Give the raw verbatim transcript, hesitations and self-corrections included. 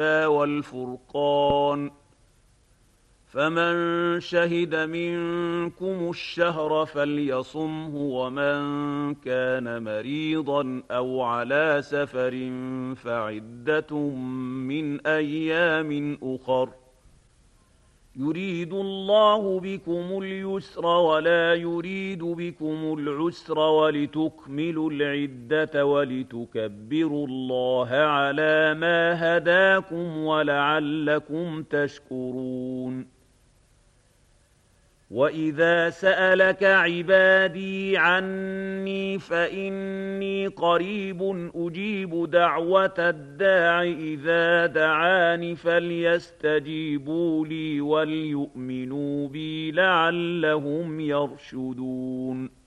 والفرقان. فمن شهد منكم الشهر فليصمه، ومن كان مريضا أو على سفر فعدة من أيام أخر. يريد الله بكم اليسر ولا يريد بكم العسر ولتكملوا العدة ولتكبروا الله على ما هداكم ولعلكم تشكرون. وإذا سألك عبادي عني فإني قريب أجيب دعوة الداع إذا دعان فليستجيبوا لي وليؤمنوا بي لعلهم يرشدون.